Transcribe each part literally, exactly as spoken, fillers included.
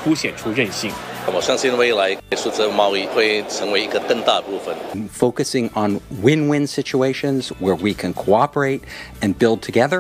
凸显出韧性。 我相信未来数字贸易会成为一个更大部分。 Focusing on win-win situations where we can cooperate and build together.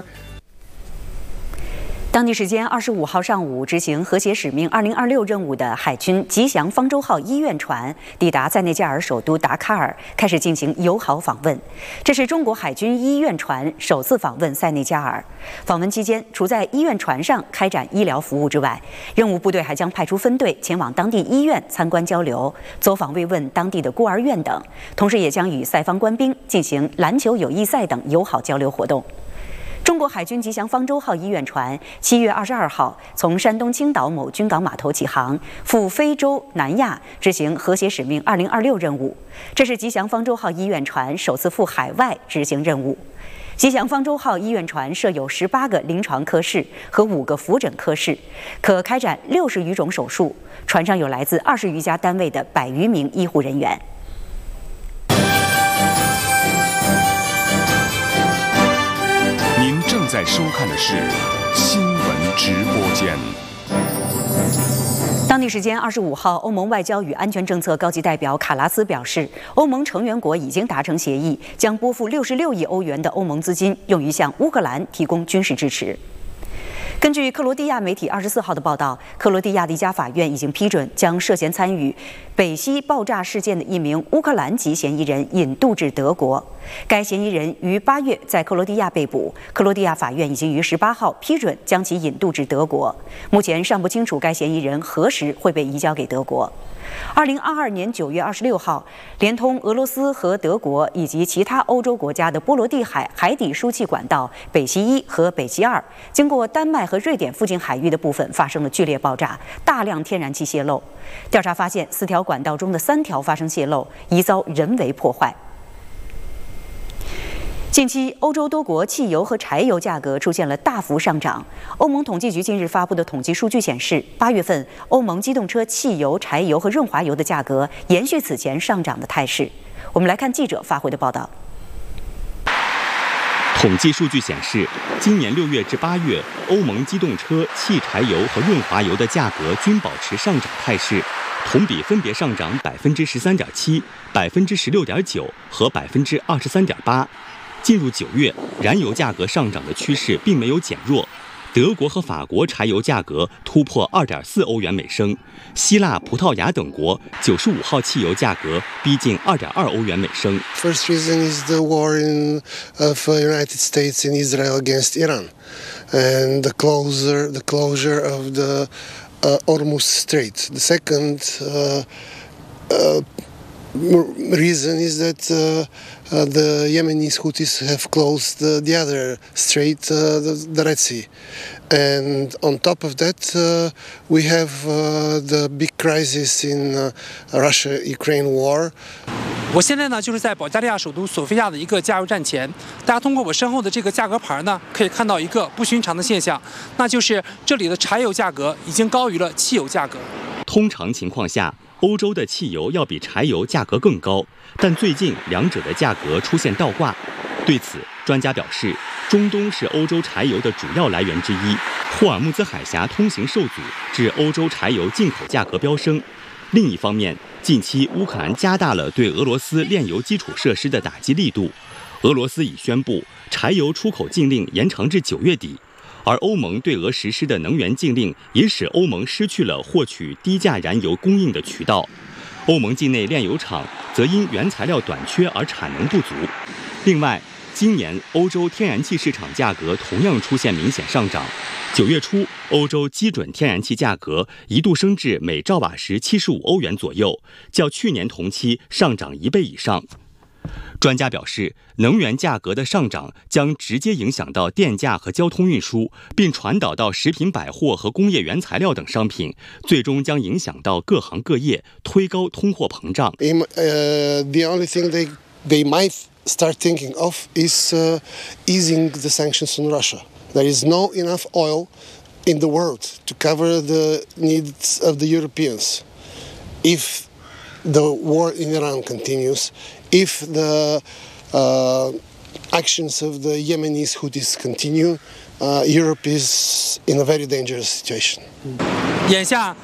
当地时间二十五号上午，执行和谐使命二零二六任务的海军吉祥方舟号医院船抵达塞内加尔首都达喀尔，开始进行友好访问。这是中国海军医院船首次访问塞内加尔。访问期间，除在医院船上开展医疗服务之外，任务部队还将派出分队前往当地医院参观交流，走访慰问当地的孤儿院等，同时也将与塞方官兵进行篮球友谊赛等友好交流活动。中国海军吉祥方舟号医院船七月二十二号从山东青岛某军港码头起航，赴非洲、南亚执行和谐使命二零二六任务。这是吉祥方舟号医院船首次赴海外执行任务。吉祥方舟号医院船设有十八个临床科室和五个扶诊科室，可开展六十余种手术。船上有来自二十余家单位的百余名医护人员。 正在收看的是新闻直播间。 当地时间二十五号，欧盟外交与安全政策高级代表卡拉斯表示，欧盟成员国已经达成协议，将拨付六十六亿欧元的欧盟资金，用于向乌克兰提供军事支持。根据克罗地亚媒体二十四号的报道，克罗地亚的一家法院已经批准将涉嫌参与北溪爆炸事件的一名乌克兰籍嫌疑人引渡至德国。该嫌疑人于八月在克罗地亚被捕，克罗地亚法院已经于十八号批准将其引渡至德国。目前尚不清楚该嫌疑人何时会被移交给德国。二零二二年九月二十六号，连通俄罗斯和德国以及其他欧洲国家的波罗的海海底输气管道北溪一和北溪二，经过丹麦和瑞典附近海域的部分发生了剧烈爆炸，大量天然气泄漏。调查发现，四条管道中的三条发生泄漏，疑遭人为破坏。近期，欧洲多国汽油和柴油价格出现了大幅上涨。欧盟统计局近日发布的统计数据显示，八月份欧盟机动车汽油、柴油和润滑油的价格延续此前上涨的态势。我们来看记者发回的报道。 统计数据显示，今年六月至八月，欧盟机动车、汽柴油和润滑油的价格均保持上涨态势，同比分别上涨百分之十三点七、百分之十六点九和百分之二十三点八。进入九月，燃油价格上涨的趋势并没有减弱。德国和法国柴油价格突破二点四欧元每升，希腊、葡萄牙等国九十五号汽油价格逼近二点二欧元每升。 First reason is the war in of United States and Israel against Iran, and the closure the closure of the uh, Hormuz Strait. The second uh, uh, reason is that uh, uh, the Yemenis Houthis have closed uh, the other strait, uh, the, the Red Sea. And on top of that, uh, we have uh, the big crisis in uh, Russia-Ukraine war. 我现在呢，就是在保加利亚首都索菲亚的一个加油站前。大家通过我身后的这个价格牌呢，可以看到一个不寻常的现象，那就是这里的柴油价格已经高于了汽油价格。 通常情况下，欧洲的汽油要比柴油价格更高，但最近两者的价格出现倒挂。对此，专家表示，中东是欧洲柴油的主要来源之一，霍尔木兹海峡通行受阻，致欧洲柴油进口价格飙升。另一方面，近期乌克兰加大了对俄罗斯炼油基础设施的打击力度，俄罗斯已宣布柴油出口禁令延长至九月底。而欧盟对俄实施的能源禁令也使欧盟失去了获取低价燃油供应的渠道，欧盟境内炼油厂则因原材料短缺而产能不足。另外，今年欧洲天然气市场价格同样出现明显上涨。九月初，欧洲基准天然气价格一度升至每兆瓦时七十五欧元左右，较去年同期上涨一倍以上。专家表示，能源价格的上涨将直接影响到电价和交通运输，并传导到食品百货和工业原材料等商品，最终将影响到各行各业，推高通货膨胀。 Uh, the only thing they they might start thinking of is uh, easing the sanctions on Russia. There is no enough oil in the world to cover the needs of the Europeans. If the war in Iran continues, if the uh, actions of the Yemenis Houthis continue, uh, Europe is in a very dangerous situation. 眼下